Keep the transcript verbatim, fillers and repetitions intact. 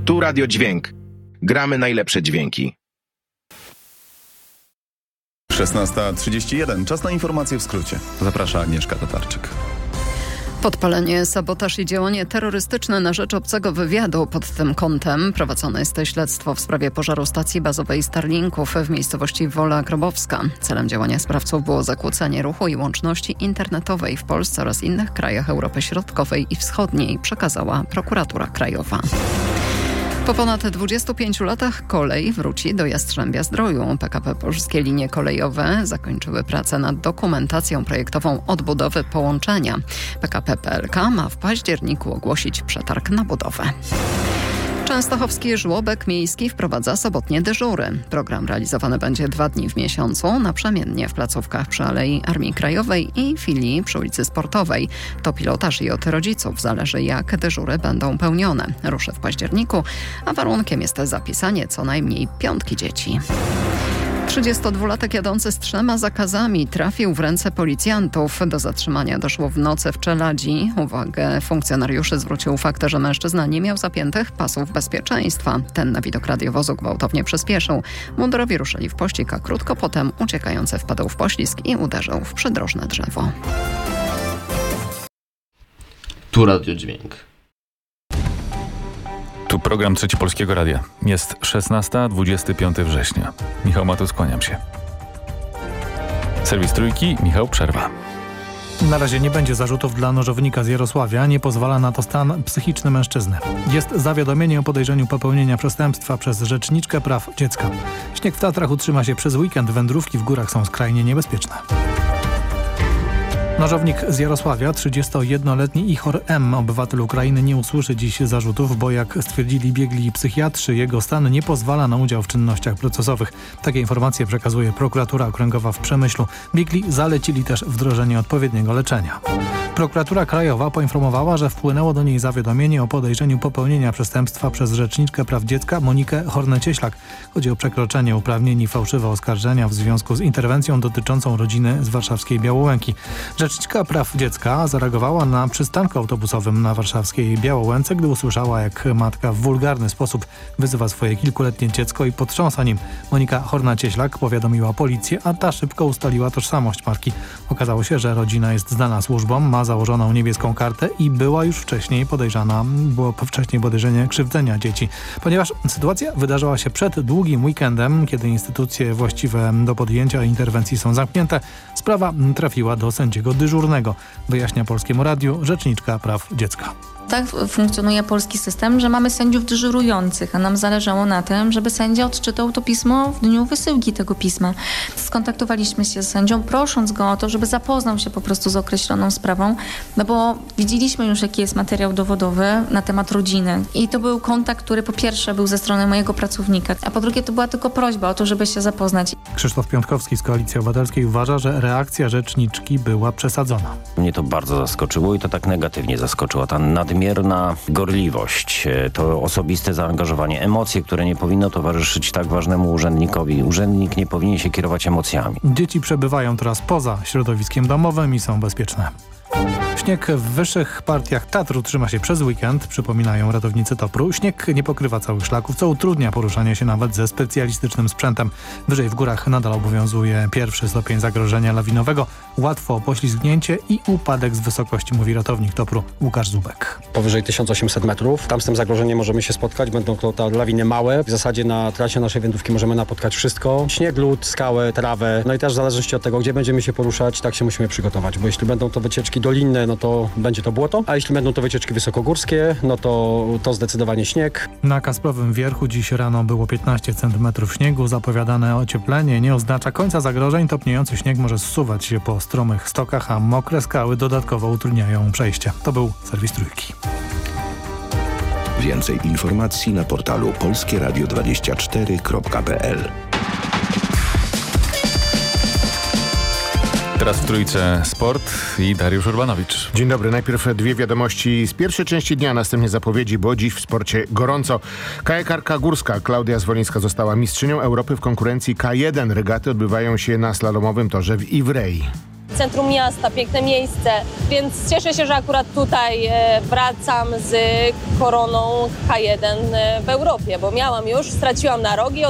Tu Radio Dźwięk. Gramy najlepsze dźwięki. szesnasta trzydzieści jeden. Czas na informacje w skrócie. Zaprasza Agnieszka Tatarczyk. Podpalenie, sabotaż i działanie terrorystyczne na rzecz obcego wywiadu. Pod tym kątem prowadzone jest śledztwo w sprawie pożaru stacji bazowej Starlinków w miejscowości Wola Grobowska. Celem działania sprawców było zakłócenie ruchu i łączności internetowej w Polsce oraz innych krajach Europy Środkowej i Wschodniej, przekazała prokuratura krajowa. Po ponad dwudziestu pięciu latach kolej wróci do Jastrzębia-Zdroju. P K P Polskie Linie Kolejowe zakończyły pracę nad dokumentacją projektową odbudowy połączenia. P K P P L K ma w październiku ogłosić przetarg na budowę. Częstochowski żłobek miejski wprowadza sobotnie dyżury. Program realizowany będzie dwa dni w miesiącu, naprzemiennie w placówkach przy Alei Armii Krajowej i filii przy ulicy Sportowej. To pilotaż i od rodziców zależy, jak dyżury będą pełnione. Ruszy w październiku, a warunkiem jest zapisanie co najmniej piątki dzieci. trzydziestodwulatek jadący z trzema zakazami trafił w ręce policjantów. Do zatrzymania doszło w nocy w Czeladzi. Uwagę funkcjonariuszy zwrócił fakt, że mężczyzna nie miał zapiętych pasów bezpieczeństwa. Ten na widok radiowozu gwałtownie przyspieszył. Mundurowi ruszyli w pościg, a krótko potem uciekający wpadł w poślizg i uderzył w przydrożne drzewo. Tu Radio Dźwięk. Tu program Trzeci Polskiego Radia. Jest szesnasta, dwudziestego piątego września. Michał Matus, kłaniam się. Serwis Trójki, Michał Przerwa. Na razie nie będzie zarzutów dla nożownika z Jarosławia. Nie pozwala na to stan psychiczny mężczyzny. Jest zawiadomienie o podejrzeniu popełnienia przestępstwa przez Rzeczniczkę Praw Dziecka. Śnieg w Tatrach utrzyma się przez weekend. Wędrówki w górach są skrajnie niebezpieczne. Nożownik z Jarosławia, trzydziestojednoletni Ihor M., obywatel Ukrainy, nie usłyszy dziś zarzutów, bo jak stwierdzili biegli psychiatrzy, jego stan nie pozwala na udział w czynnościach procesowych. Takie informacje przekazuje prokuratura okręgowa w Przemyślu. Biegli zalecili też wdrożenie odpowiedniego leczenia. Prokuratura krajowa poinformowała, że wpłynęło do niej zawiadomienie o podejrzeniu popełnienia przestępstwa przez Rzeczniczkę Praw Dziecka Monikę Hornę-Cieślak. Chodzi o przekroczenie uprawnień i fałszywe oskarżenia w związku z interwencją dotyczącą rodziny z warszawskiej Białołęki. Rzeczniczka Praw Dziecka zareagowała na przystanku autobusowym na warszawskiej Białołęce, gdy usłyszała, jak matka w wulgarny sposób wyzywa swoje kilkuletnie dziecko i potrząsa nim. Monika Horna-Cieślak powiadomiła policję, a ta szybko ustaliła tożsamość matki. Okazało się, że rodzina jest znana służbom, ma założoną niebieską kartę i była już wcześniej podejrzana, było wcześniej podejrzenie krzywdzenia dzieci. Ponieważ sytuacja wydarzyła się przed długim weekendem, kiedy instytucje właściwe do podjęcia interwencji są zamknięte, sprawa trafiła do sędziego dyżurnego, wyjaśnia Polskiemu Radiu rzeczniczka praw dziecka. Tak funkcjonuje polski system, że mamy sędziów dyżurujących, a nam zależało na tym, żeby sędzia odczytał to pismo w dniu wysyłki tego pisma. Skontaktowaliśmy się z sędzią, prosząc go o to, żeby zapoznał się po prostu z określoną sprawą, no bo widzieliśmy już, jaki jest materiał dowodowy na temat rodziny. I to był kontakt, który po pierwsze był ze strony mojego pracownika, a po drugie to była tylko prośba o to, żeby się zapoznać. Krzysztof Piątkowski z Koalicji Obywatelskiej uważa, że reakcja rzeczniczki była przesadzona. Mnie to bardzo zaskoczyło i to tak negatywnie zaskoczyło. Ta nadmierna Nadmierna gorliwość, to osobiste zaangażowanie, emocje, które nie powinno towarzyszyć tak ważnemu urzędnikowi. Urzędnik nie powinien się kierować emocjami. Dzieci przebywają teraz poza środowiskiem domowym i są bezpieczne. Śnieg w wyższych partiach Tatru trzyma się przez weekend, przypominają ratownicy Topru. Śnieg nie pokrywa całych szlaków, co utrudnia poruszanie się nawet ze specjalistycznym sprzętem. Wyżej w górach nadal obowiązuje pierwszy stopień zagrożenia lawinowego. Łatwo o poślizgnięcie i upadek z wysokości, mówi ratownik Topru Łukasz Zubek. Powyżej tysiąc osiemset metrów. Tam z tym zagrożeniem możemy się spotkać. Będą to te lawiny małe. W zasadzie na trasie naszej wędrówki możemy napotkać wszystko. Śnieg, lód, skałę, trawę. No i też w zależności od tego, gdzie będziemy się poruszać, tak się musimy przygotować. Bo jeśli będą to wycieczki dolinne, no to będzie to błoto, a jeśli będą to wycieczki wysokogórskie, no to, to zdecydowanie śnieg. Na Kasprowym Wierchu dziś rano było piętnaście centymetrów śniegu. Zapowiadane ocieplenie nie oznacza końca zagrożeń. Topniejący śnieg może zsuwać się po stromych stokach, a mokre skały dodatkowo utrudniają przejście. To był serwis Trójki. Więcej informacji na portalu polskie radio dwadzieścia cztery kropka p l. Teraz w Trójce sport i Dariusz Urbanowicz. Dzień dobry. Najpierw dwie wiadomości z pierwszej części dnia, następnie zapowiedzi, bo dziś w sporcie gorąco. Kajakarka górska Klaudia Zwolińska została mistrzynią Europy w konkurencji K jeden. Regaty odbywają się na slalomowym torze w Iwrei. Centrum miasta, piękne miejsce, więc cieszę się, że akurat tutaj e, wracam z koroną K jeden w Europie, bo miałam już, straciłam na rogi.